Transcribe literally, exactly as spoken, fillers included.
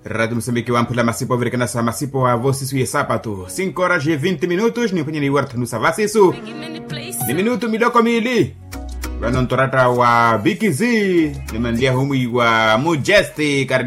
Rádio Moçambique wampula masipo virikana sa masipo wa vosi suye sapato. cinco horas e vinte minutos ni kwenye ni warta nusa vasi su. Ni minuto miloko mili. Wanon torata wa Bikizi. Ni mandia humu wa Mujesti.